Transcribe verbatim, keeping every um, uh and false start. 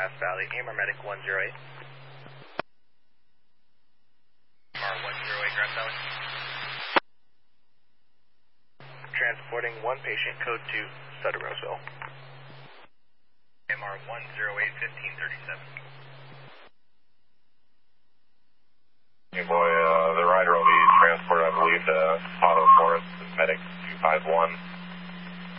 Grass Valley, A M R Medic one zero eight. A M R one zero eight, Grass Valley. Transporting one patient, code two, Sutter Roseville. A M R one zero eight, fifteen thirty-seven. Hey boy, uh, the rider will be transported, I believe, to Auto Forest, Medic two five one.